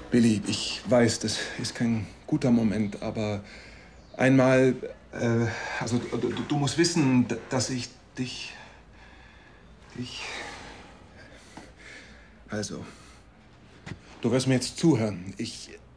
Billy, ich weiß, das ist kein guter Moment, aber einmal, also du musst wissen, dass ich dich... Also, du wirst mir jetzt zuhören.